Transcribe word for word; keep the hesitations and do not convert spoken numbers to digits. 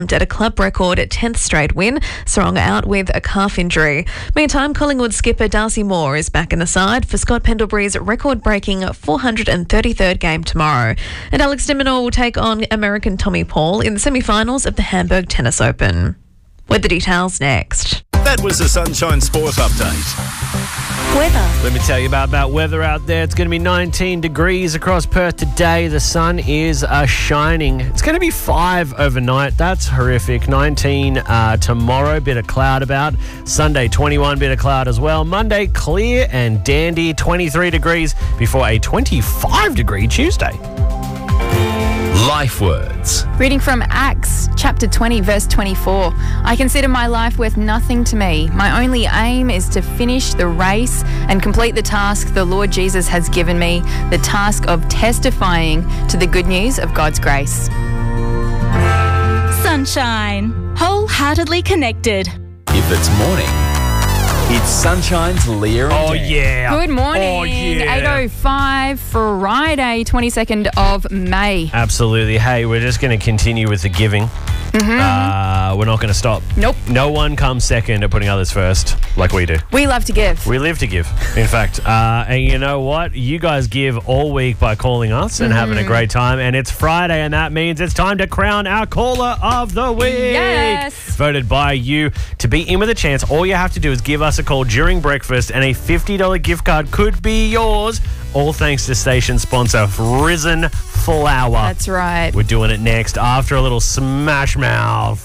at a club record tenth straight win. Sarong out with a calf injury. Meantime, Collingwood skipper Darcy Moore is back in the side for Scott Pendlebury's record-breaking four hundred thirty-third game tomorrow. And Alex de Minaur will take on American Tommy Paul in the semi-finals of the Hamburg Tennis Open. With the details next. That was the Sunshine Sport Update. Weather. Let me tell you about, about weather out there. It's going to be nineteen degrees across Perth today. The sun is uh, shining. It's going to be five overnight. That's horrific. nineteen uh, tomorrow, bit of cloud about. Sunday, twenty-one, bit of cloud as well. Monday, clear and dandy, twenty-three degrees before a twenty-five degree Tuesday. Life words. Reading from Acts chapter twenty, verse twenty-four. I consider my life worth nothing to me. My only aim is to finish the race and complete the task the Lord Jesus has given me, the task of testifying to the good news of God's grace. Sunshine. Wholeheartedly connected. If it's morning, it's Sunshine's Leah and Oh, Dan. yeah. Good morning. Oh, yeah. eight oh five, Friday, twenty-second of May. Absolutely. Hey, we're just going to continue with the giving. Mm-hmm. Uh, we're not going to stop. Nope. No one comes second at putting others first like we do. We love to give. We live to give, in fact. Uh, and you know what? You guys give all week by calling us and Mm-hmm. having a great time. And it's Friday, and that means it's time to crown our caller of the week. Yes. Voted by you. To be in with a chance, all you have to do is give us a call during breakfast, and a fifty dollars gift card could be yours. All thanks to station sponsor Risen Flour. That's right. We're doing it next after a little Smash Mouth.